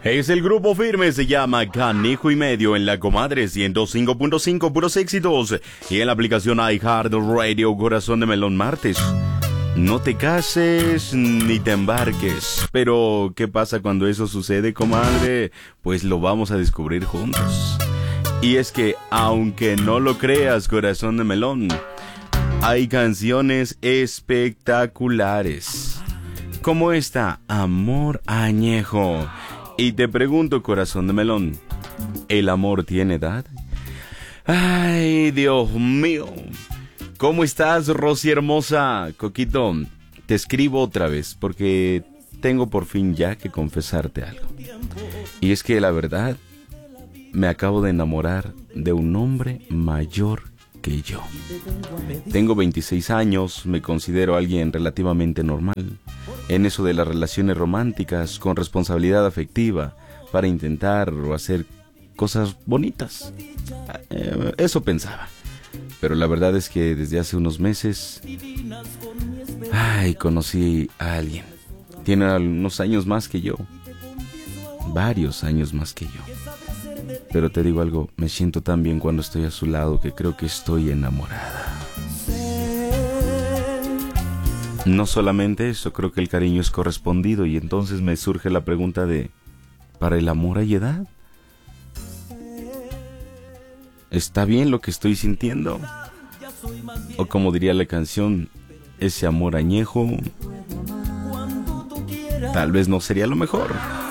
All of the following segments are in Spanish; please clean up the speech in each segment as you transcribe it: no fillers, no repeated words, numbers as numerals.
Es el grupo firme, se llama Canijo y Medio en la Comadre 105.5 puros éxitos y en la aplicación iHeartRadio Corazón de Melón martes. No te cases ni te embarques, pero ¿qué pasa cuando eso sucede, comadre? Pues lo vamos a descubrir juntos. Y es que, aunque no lo creas, corazón de melón, hay canciones espectaculares, como esta, Amor Añejo. Y te pregunto, corazón de melón, ¿el amor tiene edad? Ay, Dios mío. ¿Cómo estás, Rosy hermosa? Coquito, te escribo otra vez porque tengo por fin ya que confesarte algo. Y es que la verdad, me acabo de enamorar de un hombre mayor que yo. Tengo 26 años, me considero alguien relativamente normal en eso de las relaciones románticas con responsabilidad afectiva para intentar o hacer cosas bonitas. Eso pensaba. Pero la verdad es que desde hace unos meses, conocí a alguien. Tiene unos años más que yo. Varios años más que yo. Pero te digo algo, me siento tan bien cuando estoy a su lado que creo que estoy enamorada. No solamente eso, creo que el cariño es correspondido y entonces me surge la pregunta de, ¿para el amor hay edad? ¿Está bien lo que estoy sintiendo? O como diría la canción, ese amor añejo tal vez no sería lo mejor.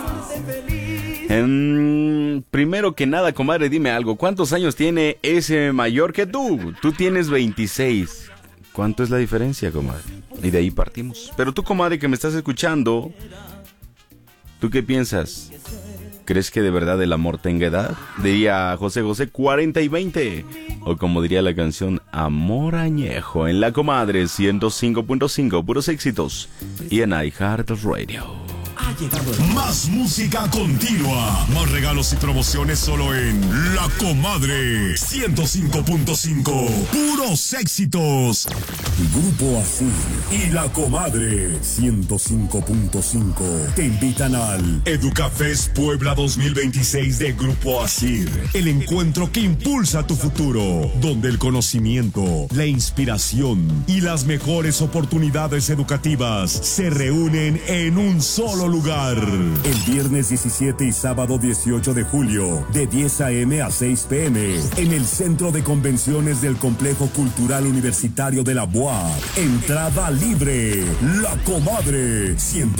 Primero que nada, comadre, dime algo. ¿Cuántos años tiene ese mayor que tú? Tú tienes 26. ¿Cuánto es la diferencia, comadre? Y de ahí partimos. Pero tú, comadre, que me estás escuchando, ¿tú qué piensas? ¿Crees que de verdad el amor tenga edad? Diría José José, 40 y 20. O como diría la canción, Amor Añejo en la Comadre 105.5 puros éxitos y en iHeartRadio. Más música continua, más regalos y promociones solo en La Comadre 105.5 puros éxitos. Grupo Asir y La Comadre 105.5 te invitan al Educafest Puebla 2026 de Grupo Asir, el encuentro que impulsa tu futuro, donde el conocimiento, la inspiración y las mejores oportunidades educativas se reúnen en un solo lugar. El viernes 17 y sábado 18 de julio, de 10 a.m. a 6 p.m. en el Centro de Convenciones del Complejo Cultural Universitario de la UAP. Entrada libre. La Comadre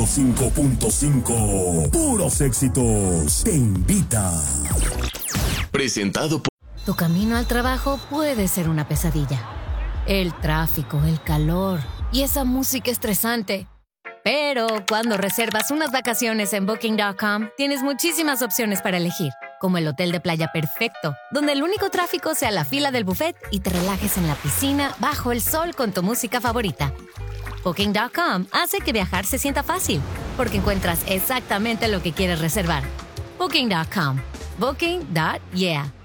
105.5 puros éxitos te invita. Presentado por... Tu camino al trabajo puede ser una pesadilla. El tráfico, el calor y esa música estresante. Pero cuando reservas unas vacaciones en Booking.com, tienes muchísimas opciones para elegir, como el hotel de playa perfecto, donde el único tráfico sea la fila del buffet y te relajes en la piscina bajo el sol con tu música favorita. Booking.com hace que viajar se sienta fácil, porque encuentras exactamente lo que quieres reservar. Booking.com. Booking.yeah.